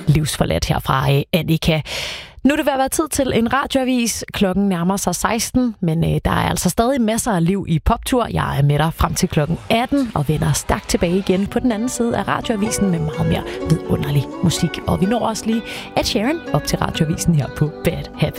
Livsforladt herfra Annika. Nu er det ved at være tid til en radioavis. Klokken nærmer sig 16, men der er altså stadig masser af liv i Poptur. Jeg er med dig frem til klokken 18 og vender stærkt tilbage igen på den anden side af radioavisen med meget mere vidunderlig musik. Og vi når også lige Ed Sheeran op til radioavisen her på Bad Habits.